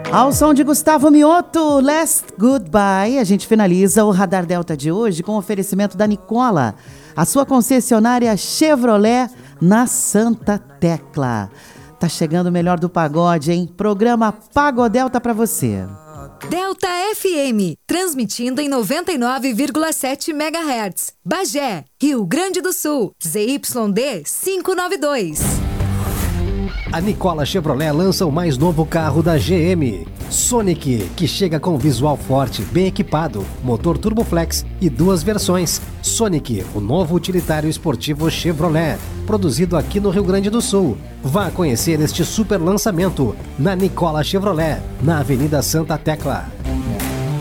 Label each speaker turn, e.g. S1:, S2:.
S1: Ao som de Gustavo Mioto, Last Goodbye, a gente finaliza o Radar Delta de hoje com o oferecimento da Nicola, a sua concessionária Chevrolet na Santa Tecla. Tá chegando o melhor do pagode, hein? Programa Pagodelta pra você.
S2: Delta FM, transmitindo em 99,7 MHz. Bagé, Rio Grande do Sul, ZYD 592.
S3: A Nicola Chevrolet lança o mais novo carro da GM, Sonic, que chega com visual forte, bem equipado, motor Turboflex e 2 versões. Sonic, o novo utilitário esportivo Chevrolet, produzido aqui no Rio Grande do Sul. Vá conhecer este super lançamento na Nicola Chevrolet, na Avenida Santa Tecla.